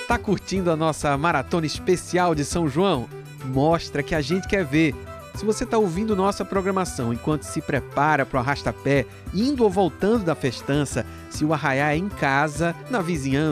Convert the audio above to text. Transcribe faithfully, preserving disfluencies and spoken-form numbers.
Tá curtindo a nossa maratona especial de São João? Mostra que a gente quer ver. Se você está ouvindo nossa programação enquanto se prepara para o arrasta-pé, indo ou voltando da festança, se o arraiá é em casa, na vizinhança